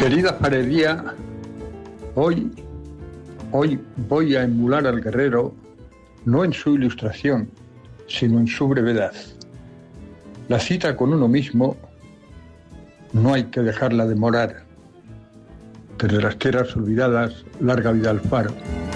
Querida Farería, hoy voy a emular al guerrero no en su ilustración, sino en su brevedad. La cita con uno mismo no hay que dejarla demorar. Desde las tierras olvidadas, larga vida al faro.